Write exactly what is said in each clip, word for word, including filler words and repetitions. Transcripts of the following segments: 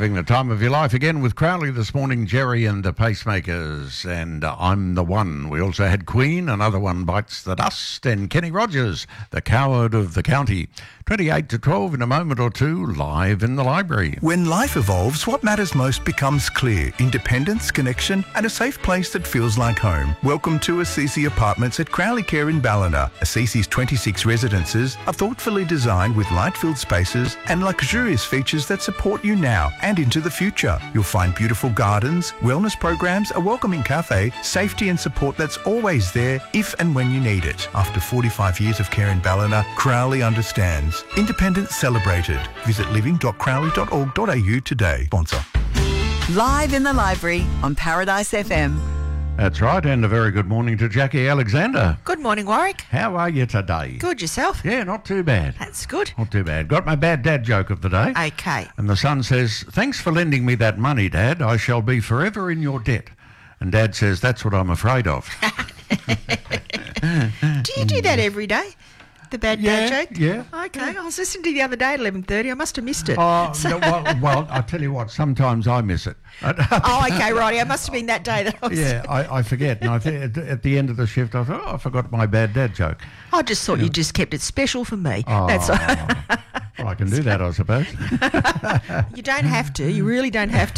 having the time of your life again with Crowley this morning, Jerry and the Pacemakers, and uh, I'm the One. We also had Queen, Another One Bites the Dust, and Kenny Rogers, the Coward of the County. twenty-eight to twelve in a moment or two, live in the library. When life evolves, what matters most becomes clear. Independence, connection, and a safe place that feels like home. Welcome to Assisi Apartments at Crowley Care in Ballina. Assisi's twenty-six residences are thoughtfully designed with light-filled spaces and luxurious features that support you now and into the future. You'll find beautiful gardens, wellness programs, a welcoming cafe, safety and support that's always there if and when you need it. After forty-five years of care in Ballina, Crowley understands. Independence celebrated. Visit living dot crowley dot org dot a u today. Sponsor. Live in the library on Paradise F M. That's right, and a very good morning to Jackie Alexander. Good morning, Warwick. How are you today? Good, yourself? Yeah, not too bad. That's good. Not too bad. Got my bad dad joke of the day. Okay. And the son says, "Thanks for lending me that money, Dad. I shall be forever in your debt." And Dad says, "That's what I'm afraid of." Do you do that every day? The bad Yeah, dad joke? yeah. Okay, I was listening to the other day at eleven thirty. I must have missed it. Oh, So- no, well, well, I tell you what, sometimes I miss it. oh, okay, righty. It must have been that day that I was... Yeah, I, I forget. And I think at, at the end of the shift, I thought, oh, I forgot my bad dad joke. I just thought you just kept it special for me. Oh, That's all. well, I can do that, I suppose. You don't have to. You really don't have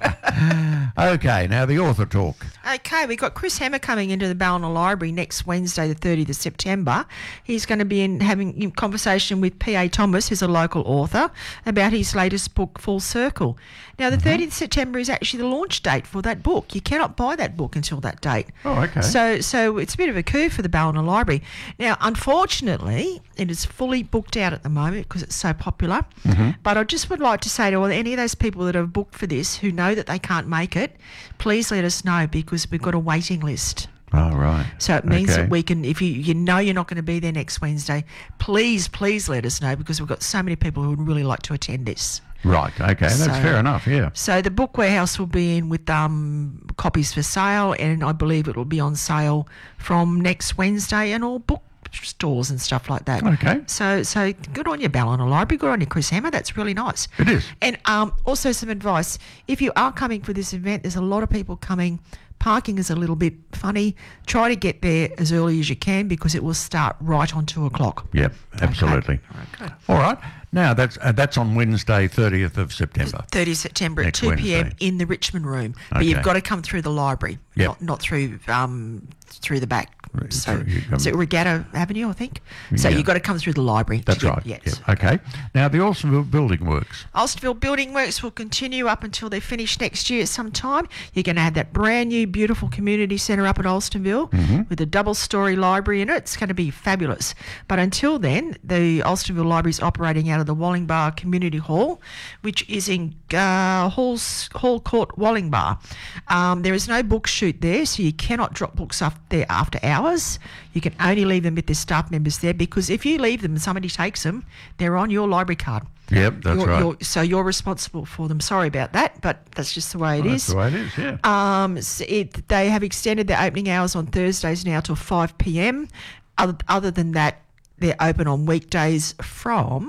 to. Okay, now the author talk. Okay, we've got Chris Hammer coming into the Ballina Library next Wednesday, the thirtieth of September. He's going to be in having in conversation with P A Thomas, who's a local author, about his latest book, Full Circle. Now, the mm-hmm. thirtieth of September is actually the launch date for that book. You cannot buy that book until that date. Oh, okay. So, so it's a bit of a coup for the Ballina Library. Now, unfortunately, it is fully booked out at the moment because it's so popular. Mm-hmm. But I just would like to say to all any of those people that have booked for this who know that they can't make it, please let us know because we've got a waiting list. Oh, right. So it means okay. that we can, if you, you know you're not going to be there next Wednesday, please, please let us know because we've got so many people who would really like to attend this. Right, okay, that's So- fair enough, yeah. So the book warehouse will be in with um, copies for sale, and I believe it will be on sale from next Wednesday and all book stores and stuff like that. Okay. So so good on you, Ballina Library. Good on you, Chris Hammer. That's really nice. It is. And um, also some advice. If you are coming for this event, there's a lot of people coming. Parking is a little bit funny. Try to get there as early as you can because it will start right on two o'clock. Yep, absolutely. Okay. All right. Now, that's uh, that's on Wednesday, thirtieth of September. thirtieth of September at Next two p.m. Wednesday. in the Richmond Room. But Okay. you've got to come through the library, Yep. not, not through um, through the back. Right, So, through- you come- is it Regatta Avenue, I think? So Yeah. you've got to come through the library. to That's get- right. Yes. Yep. Okay. Now, the Alstonville Building Works. Ulsterville Building Works will continue up until they finish next year at some time. You're going to have that brand new, beautiful community centre up at Ulsterville Mm-hmm. with a double-storey library in it. It's going to be fabulous. But until then, the Ulsterville Library is operating out of the Wallingbar Community Hall, which is in uh, Halls, Hall Court, Wallingbar. Um, there is no book shoot there, so you cannot drop books off there after hours. You can only leave them with the staff members there because if you leave them and somebody takes them, they're on your library card. Yep, that's You're- right. you're- so you're responsible for them. Sorry about that, but that's just the way it Oh, is. that's the way it is, yeah. Um, s- it, they have extended their opening hours on Thursdays now till five p.m. Other, other than that, they're open on weekdays from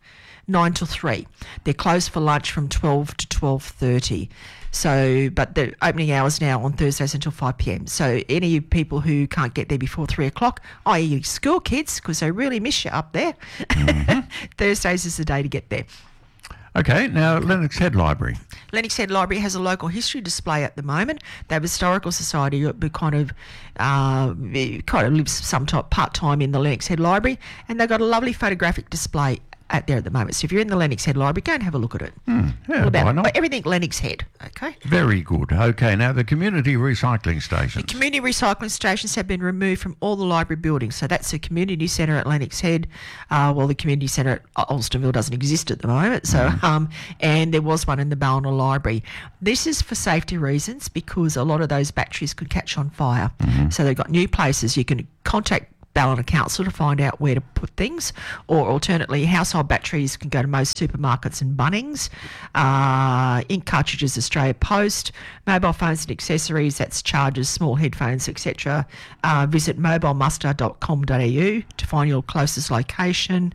nine till three. They're closed for lunch from twelve to twelve thirty. So, but the opening hours now on Thursdays until five p.m. So any people who can't get there before three o'clock, that is school kids, because they really miss you up there, Mm-hmm. Thursdays is the day to get there. Okay, now, Lennox Head Library. Lennox Head Library has a local history display at the moment. They have a historical society who kind of uh, kind of lives some type, part-time in the Lennox Head Library, and they've got a lovely photographic display out there at the moment. So if you're in the Lennox Head Library, go and have a look at it. Hmm, yeah, All about why not? everything Lennox Head, okay? Very good. Okay, now the community recycling stations. Community recycling stations have been removed from all the library buildings. So that's the community centre at Lennox Head. Uh, well, the community centre at Ulsterville doesn't exist at the moment. So, Mm-hmm. um, and there was one in the Ballina Library. This is for safety reasons because a lot of those batteries could catch on fire. Mm-hmm. So they've got new places. You can contact Ballina Council to find out where to put things, or alternately, household batteries can go to most supermarkets and Bunnings. Uh, ink cartridges, Australia Post. Mobile phones and accessories, that's chargers, small headphones, et cetera. Uh, visit mobile muster dot com dot a u to find your closest location.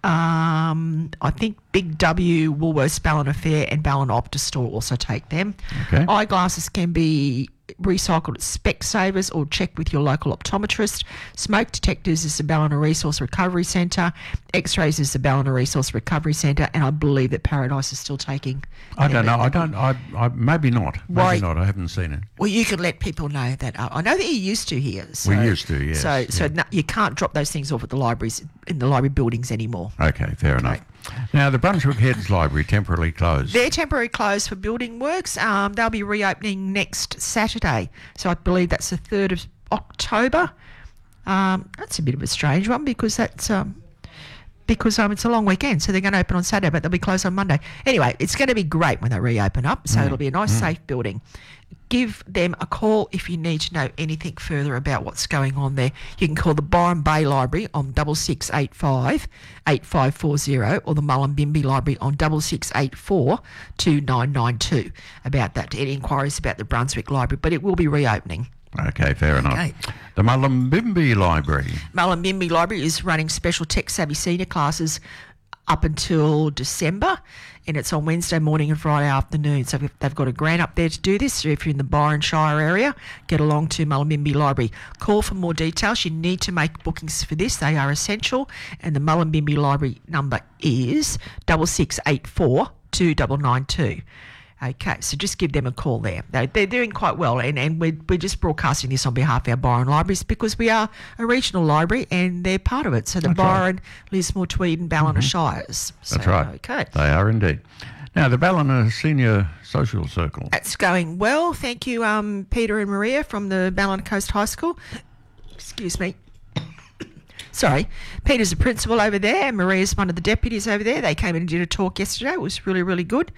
Um, I think Big W, Woolworths, Ballina Fair and Ballina Optus Store also take them. Okay. Eyeglasses can be recycled at Specsavers or check with your local optometrist. Smoke detectors is the Ballina Resource Recovery Centre. X-rays is the Ballina Resource Recovery Centre, and I believe that Paradise is still taking. I don't know. I don't. I, I maybe not. Maybe Why- not. I haven't seen it. Well, you can let people know that. Uh, I know that you used to here. So, We used to, yes, So, so yeah. no, you can't drop those things off at the libraries in the library buildings anymore. Okay, fair enough. Now, the Brunswick Heads Library temporarily closed. They're temporarily closed for building works. Um, they'll be reopening next Saturday. So I believe that's the third of October. Um, that's a bit of a strange one because that's um, because um, it's a long weekend. So they're going to open on Saturday, but they'll be closed on Monday. Anyway, it's going to be great when they reopen up. So it'll be a nice, safe building. Give them a call if you need to know anything further about what's going on there. You can call the Byron Bay Library on double six eight five eight five four zero or the Mullumbimby Library on double six eight four two nine nine two about that. Any inquiries about the Brunswick Library, but it will be reopening. Okay, fair enough. Okay. The Mullumbimby Library. Mullumbimby Library is running special tech savvy senior classes up until December, and it's on Wednesday morning and Friday afternoon. So if they've got a grant up there to do this. So if you're in the Byron Shire area, get along to Mullumbimby Library. Call for more details. You need to make bookings for this. They are essential. And the Mullumbimby Library number is double six eight four two nine nine two. Okay, so just give them a call there. They, they're doing quite well, and, and we're, we're just broadcasting this on behalf of our Byron libraries because we are a regional library and they're part of it. So the That's Byron, right. Lismore, Tweed and Ballina Shires. So, That's right. Okay. They are indeed. Now, the Ballina Senior Social Circle. That's going well. Thank you, um, Peter and Maria from the Ballina Coast High School. Excuse me. Sorry, Peter's the principal over there and Maria's one of the deputies over there. They came in and did a talk yesterday. It was really, really good.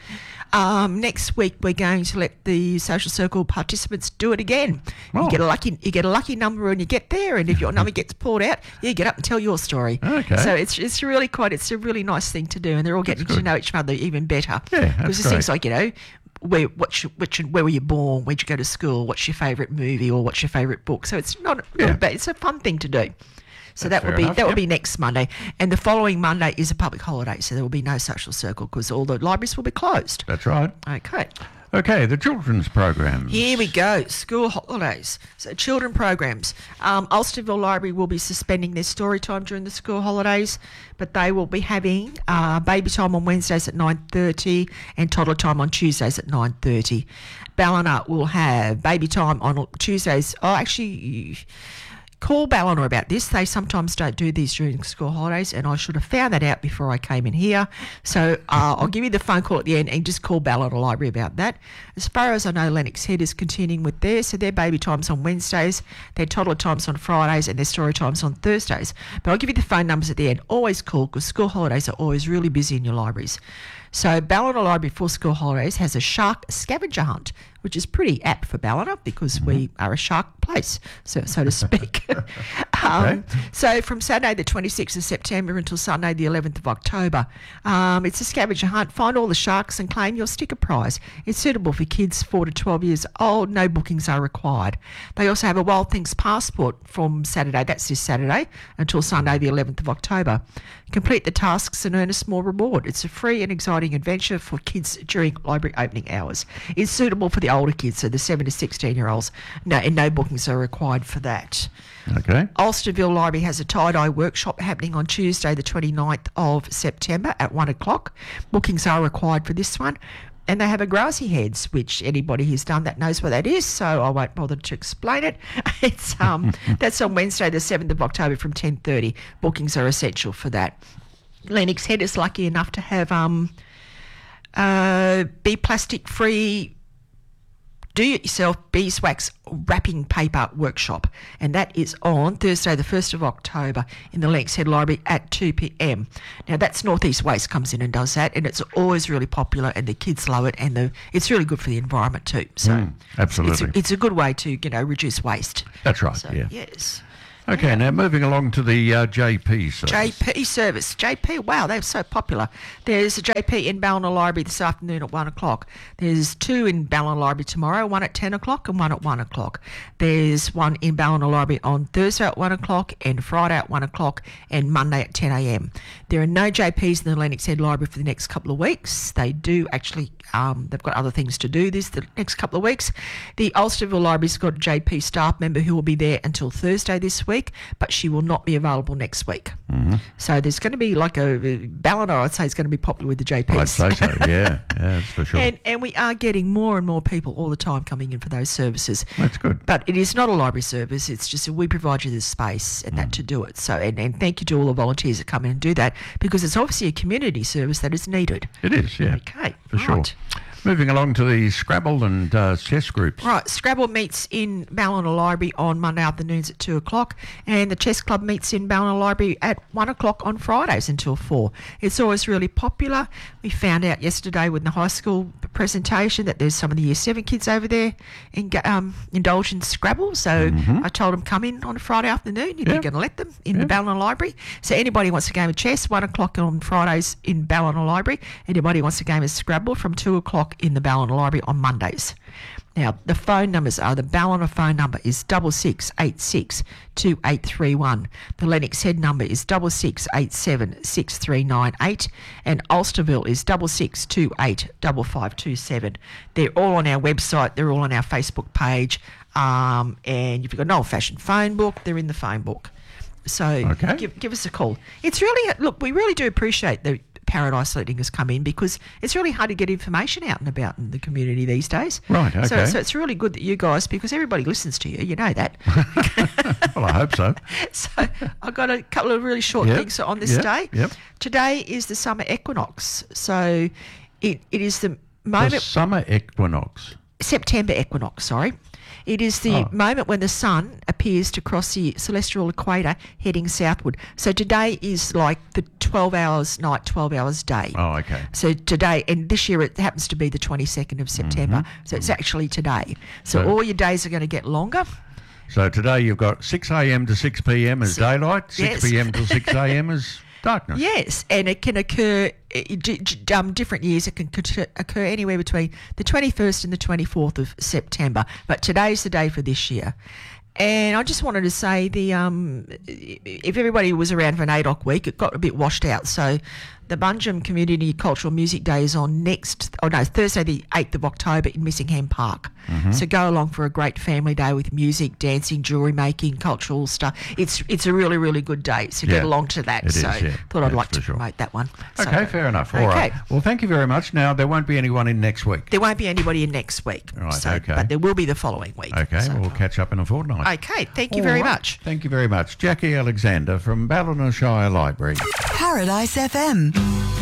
Um, next week we're going to let the social circle participants do it again. Oh. You get a lucky you get a lucky number when you get there, and if your number gets pulled out, you get up and tell your story. Okay. So it's it's really quite it's a really nice thing to do, and they're all getting to good. know each other even better. Yeah, that's because there's things great. like, you know, where what you, which where were you born? Where'd you go to school? What's your favourite movie or what's your favourite book? So it's not, not Yeah. bad. It's a fun thing to do. So That's that will fair be enough, that will yep. be next Monday, and the following Monday is a public holiday, so there will be no social circle because all the libraries will be closed. That's right. Okay, Okay, the children's programs. here we go. School holidays. So children programs. Um, Ulsterville Library will be suspending their story time during the school holidays, but they will be having uh, baby time on Wednesdays at nine thirty and toddler time on Tuesdays at nine thirty. Ballina will have baby time on Tuesdays. Oh, actually. Call Ballina about this. They sometimes don't do these during school holidays, and I should have found that out before I came in here. So uh, I'll give you the phone call at the end and just call Ballina Library about that. As far as I know, Lennox Head is continuing with theirs. So their baby times on Wednesdays, their toddler times on Fridays, and their story times on Thursdays. But I'll give you the phone numbers at the end. Always call because school holidays are always really busy in your libraries. So Ballina Library for school holidays has a shark scavenger hunt, which is pretty apt for Ballina because we are a shark place, so so to speak. um, so from Saturday the twenty-sixth of September until Sunday the eleventh of October, um, it's a scavenger hunt. Find all the sharks and claim your sticker prize. It's suitable for kids four to twelve years old. No bookings are required. They also have a Wild Things passport from Saturday, that's this Saturday, until Sunday the eleventh of October. Complete the tasks and earn a small reward. It's a free and exciting adventure for kids during library opening hours. It's suitable for the older kids, so the seven to sixteen year olds. No, and no bookings are required for that. Okay. Ulsterville Library has a tie-dye workshop happening on Tuesday the twenty-ninth of September at one o'clock. Bookings are required for this one. And they have a Grassy Heads, which anybody who's done that knows what that is, so I won't bother to explain it. It's um That's on Wednesday the seventh of October from ten thirty. Bookings are essential for that. Lennox Head is lucky enough to have um uh be plastic free do-it-yourself beeswax wrapping paper workshop, and that is on Thursday the first of October in the Lennox Head Library at two p.m. Now that's Northeast Waste comes in and does that, and it's always really popular and the kids love it, and the it's really good for the environment too. So Mm, absolutely. it's a, it's a good way to, you know, reduce waste. That's right, So, yeah. yes. Okay, now moving along to the uh, J P service. J P service. J P, wow, they're so popular. There's a J P in Ballina Library this afternoon at one o'clock. There's two in Ballina Library tomorrow, one at ten o'clock and one at one o'clock. There's one in Ballina Library on Thursday at one o'clock and Friday at one o'clock and Monday at ten a.m. There are no J Ps in the Lennox Head Library for the next couple of weeks. They do actually, um, they've got other things to do this the next couple of weeks. The Ulsterville Library's got a J P staff member who will be there until Thursday this week, but she will not be available next week. Mm-hmm. So there's going to be like a, Ballina, I'd say, is going to be popular with the J Ps. I'd say so, yeah, yeah, that's for sure. And, and we are getting more and more people all the time coming in for those services. That's good. But it is not a library service. It's just we provide you the space and mm. that to do it. So and, and thank you to all the volunteers that come in and do that, because it's obviously a community service that is needed. It is, yeah. Okay, for right. sure. Moving along to the Scrabble and uh, chess groups. Right, Scrabble meets in Ballina Library on Monday afternoons at two o'clock, and the Chess Club meets in Ballina Library at one o'clock on Fridays until four. It's always really popular. We found out yesterday with the high school presentation that there's some of the Year seven kids over there in, um, indulge in Scrabble, so mm-hmm. I told them come in on a Friday afternoon if yeah. you're going to let them in yeah. the Ballina Library. So anybody who wants a game of chess, one o'clock on Fridays in Ballina Library. Anybody who wants a game of Scrabble from two o'clock in the Ballina Library on Mondays. Now, the phone numbers are, the Ballina phone number is double six eight six two eight three one. The Lennox Head number is double six eight seven six three nine eight, and Ulsterville is double six two eight five five two seven. They're all on our website. They're all on our Facebook page. Um, and if you've got an old-fashioned phone book, they're in the phone book. So okay. give, give us a call. It's really, look, we really do appreciate the Paradise Letting has come in, because it's really hard to get information out and about in the community these days. Right, okay. So, so it's really good that you guys, because everybody listens to you, you know that. Well, I hope so. So I've got a couple of really short yep. things on this yep. day. Yep. Today is the summer equinox. So it, it is the moment... The summer equinox. September equinox, sorry. It is the oh. moment when the sun appears to cross the celestial equator heading southward. So today is like the twelve hours night, twelve hours day. Oh, okay. So today, and this year it happens to be the twenty-second of September. Mm-hmm. So it's actually today. So, so all your days are going to get longer. So today you've got six a.m. to six p.m. as daylight, yes. six p.m. to six a.m. as darkness. Yes, and it can occur um, different years. It can occur anywhere between the twenty-first and the twenty-fourth of September. But today's the day for this year. And I just wanted to say, the um, if everybody was around for an A D O C week, it got a bit washed out. So the Bunjum Community Cultural Music Day is on next, oh no, Thursday the eighth of October in Missingham Park. Mm-hmm. So go along for a great family day with music, dancing, jewellery making, cultural stuff. It's it's a really, really good day. So yeah, get along to that. It so is, yeah. thought I'd That's like to sure. promote that one. Okay, so, fair enough. All okay. right. Well, thank you very much. Now, there won't be anyone in next week. There won't be anybody in next week. Right, so, okay. But there will be the following week. Okay, so. we'll catch up in a fortnight. Okay, thank you All very right. much. Thank you very much. Jackie Alexander from Ballina Shire Library. Paradise F M.